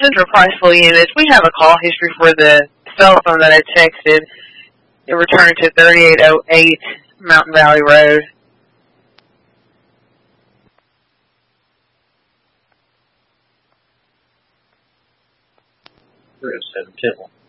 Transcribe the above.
Central Priceful units. We have a call history for the cell phone that I texted. It returned to 3808 Mountain Valley Road. We're going to send Temple.